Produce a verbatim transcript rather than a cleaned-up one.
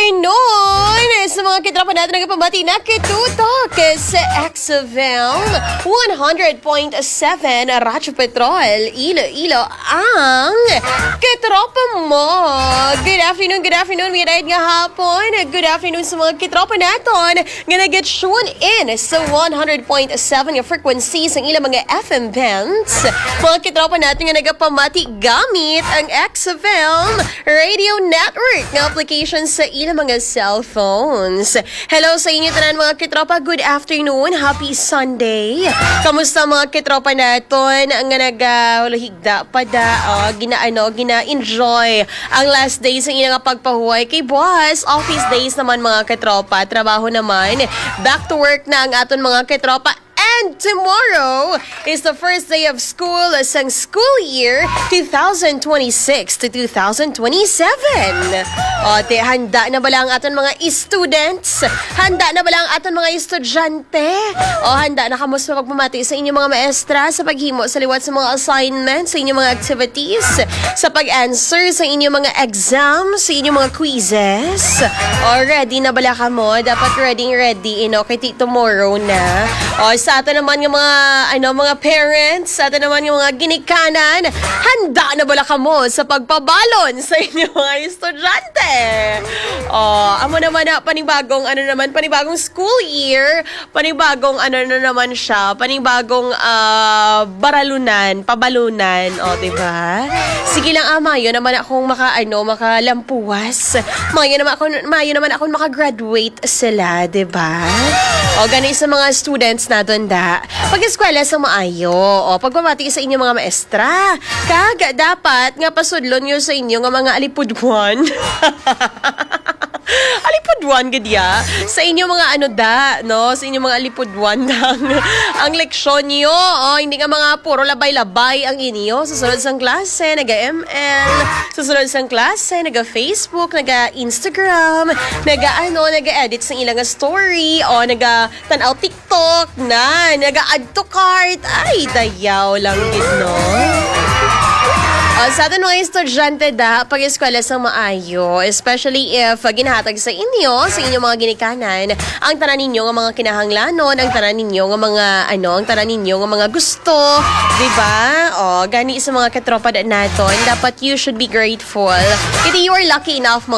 afternoon sa mga kitropa natin nagpapabati na kitutok sa X F M one hundred point seven Radyo Petrol Iloilo ang kitropa mo. Good afternoon, good afternoon, may ride nga hapon. Good afternoon sa mga kitropa natin nga nag-tune in sa one hundred point seven yung frequency sa ilang mga F M bands. Mga kitropa natin nga nagpapamati gamit ang X F M Radio Network na application sa ilang mga cellphones. Hello sa inyo tanan mga kitropa. Good afternoon. Happy Sunday. Kamusta mga kitropa naton nga nagahigda pa da oh, ginaano gina-enjoy ang last day sa inyong pagpahuway kay boss. Office days naman mga kitropa. Trabaho naman. Back to work na ang aton mga kitropa. And tomorrow is the first day of school sa school year twenty twenty-six to twenty twenty-seven. O, te, handa na ba lang aton mga students? Handa na ba lang aton mga estudyante? O, handa na kamusta pagpamati sa inyong mga maestra sa paghimo sa liwat sa mga assignments, sa inyong mga activities, sa pag-answer sa inyong mga exams, sa inyong mga quizzes? O, ready na ba lang kamo? Dapat ready, ready, you know, kay tomorrow na. O, sa atin naman yung mga ano mga parents, sa atin naman yung mga ginikanan, handa na bala kamo sa pagpabalon sa inyong mga estudyante? Oh, amo naman na panibagong ano naman, panibagong school year, panibagong ano na naman siya, panibagong uh, baralunan, pabalunan, oh, di ba? Sige lang ama, yun naman akong maka ano, makalampuwas. Mayo naman ako, mayo naman ako maka-graduate sila, di ba? O ganun sa mga students natin da. Pag-eskwela sa maayo, o pagpamati sa inyong mga maestra, kag dapat nga pasudlon nyo sa inyo nga mga alipudwan. Alipudwan gadya sa inyong mga ano da, no? Sa inyong mga alipudwan ang, ang leksyon nyo. O, hindi nga mga puro labay-labay ang inyo. Susunod sang klase, naga-M L. Susunod sang klase, naga-Facebook, naga-Instagram, naga-ano, naga-edit sa ilang story. O, naga-tanaw TikTok na, naga-add to cart. Ay, dayaw lang gid, no? Uh, sa atin mga estudyante da, pag-eskwela sa maayo, especially if uh, ginahatag sa inyo, sa inyong mga ginikanan, ang tanan ninyo ng mga kinahanglanon, ang tanan ninyo ng mga, ano, ang tanan ninyo ng mga gusto, diba? O, gani sa mga katropa da naton, dapat you should be grateful. If you are lucky enough,